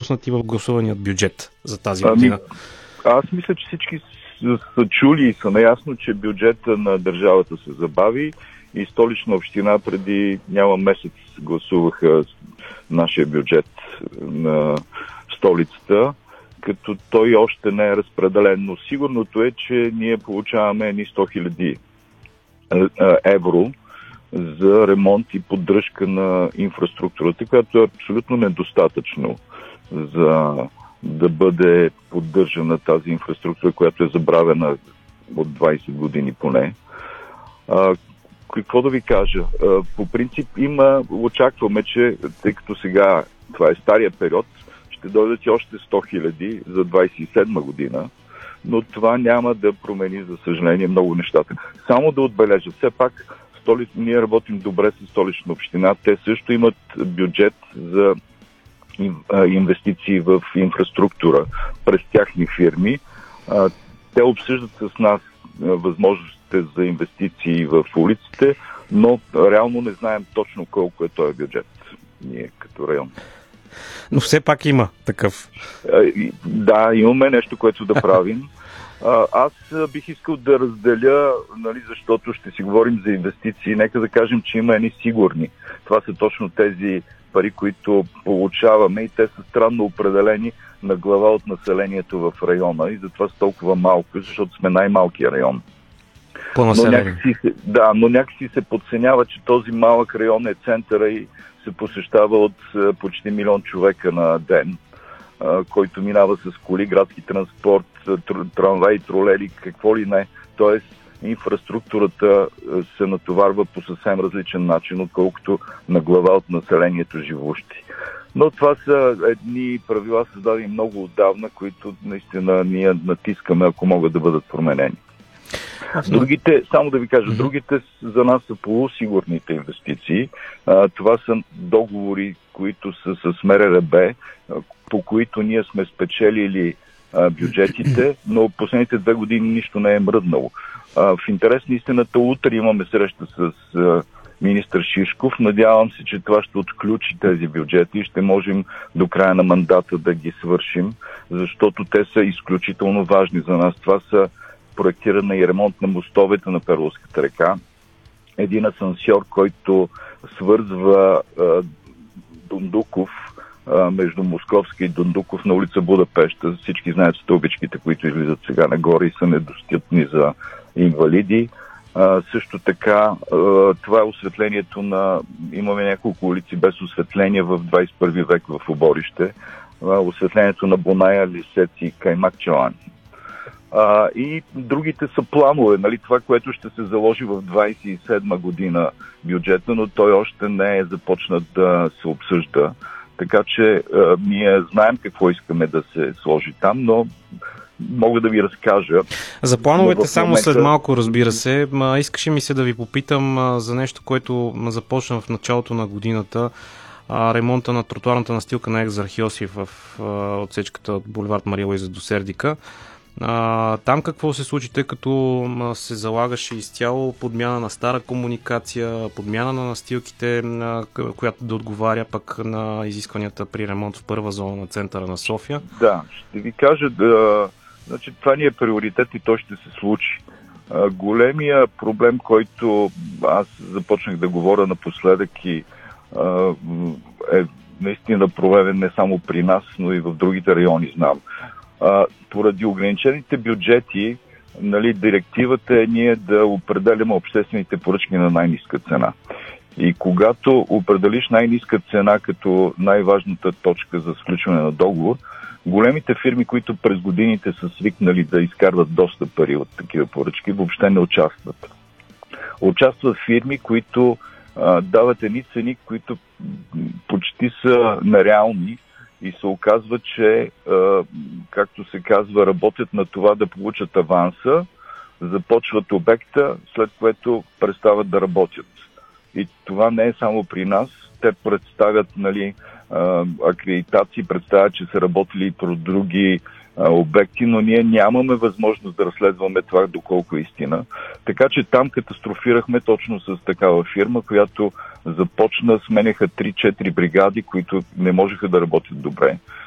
пропуснати в гласувания бюджет за тази година? Аз мисля, че всички са чули и са наясно, че бюджета на държавата се забави и Столична община преди няма месец гласуваха нашия бюджет на столицата, като той още не е разпределен. Но сигурното е, че ние получаваме едни 100 000 евро за ремонт и поддръжка на инфраструктурата, която е абсолютно недостатъчно за да бъде поддържана тази инфраструктура, която е забравена от 20 години поне. Какво да ви кажа? По принцип очакваме, че тъй като сега това е стария период, ще дойдат и още 100 000 за 27 година, но това няма да промени, за съжаление, много нещата. Само да отбележа, все пак ние работим добре с Столична община. Те също имат бюджет за инвестиции в инфраструктура през тяхни фирми. Те обсъждат с нас възможностите за инвестиции в улиците, но реално не знаем точно колко е този бюджет ние като район. Но все пак има такъв. Да, имаме нещо, което да правим. Аз бих искал да разделя, защото ще си говорим за инвестиции. Нека да кажем, че има едни сигурни. Това са точно тези пари, които получаваме и те са странно определени на глава от населението в района и затова са толкова малко, защото сме най-малкият район. Но някакси се подценява, че този малък район е центъра и се посещава от почти 1 милион човека на ден, който минава с коли, градски транспорт, трамваи, тролейли, какво ли не. Тоест, инфраструктурата се натоварва по съвсем различен начин, отколкото на глава от населението живущи. Но това са едни правила, създадени много отдавна, които наистина ние натискаме, ако могат да бъдат променени. Другите, само да ви кажа, другите за нас са полусигурните инвестиции. Това са договори, които са с МРРБ, по които ние сме спечелили бюджетите, но последните 2 години нищо не е мръднало. В интерес на истината, утре имаме среща с министър Шишков. Надявам се, че това ще отключи тези бюджети и ще можем до края на мандата да ги свършим, защото те са изключително важни за нас. Това са проектиране и ремонт на мостовете на Перловската река. Един асансьор, който свързва Дондуков между Московски и Дондуков на улица Будапеща. Всички знаят стълбичките, които излизат сега нагоре и са недостъпни за инвалиди. Също така, това е осветлението на... Имаме няколко улици без осветление в 21 век в Оборище. Осветлението на Боная, Лисец и Каймак Чалани. И другите са планове, това, което ще се заложи в 27 година бюджета, но той още не е започнат да се обсъжда. Така че ние знаем какво искаме да се сложи там, но мога да ви разкажа. За плановете само след малко, разбира се. Искаше ми се да ви попитам за нещо, което започна в началото на годината. Ремонта на тротуарната настилка на Екзарх Йосиф в отсечката от булевард Мария Луиза до Сердика. Там какво се случи, тъй като се залагаше изцяло подмяна на стара комуникация, подмяна на настилките, която да отговаря пък на изискванията при ремонт в първа зона на центъра на София? Да, ще ви кажа, значи, това ни е приоритет и то ще се случи. Големия проблем, който аз започнах да говоря напоследък и е наистина проблемен не само при нас, но и в другите райони, знам. Поради ограничените бюджети, директивата е ние да определяме обществените поръчки на най-ниска цена. И когато определиш най-ниска цена като най-важната точка за сключване на договор, големите фирми, които през годините са свикнали да изкарват доста пари от такива поръчки, въобще не участват. Участват фирми, които дават едни цени, които почти са нереални, и се оказва, че, както се казва, работят на това да получат аванса, започват обекта, след което престават да работят. И това не е само при нас. Те представят акредитации, представят, че са работили и про други обекти, но ние нямаме възможност да разследваме това доколко е истина. Така че там катастрофирахме точно с такава фирма, която започна, сменяха 3-4 бригади, които не можеха да работят добре.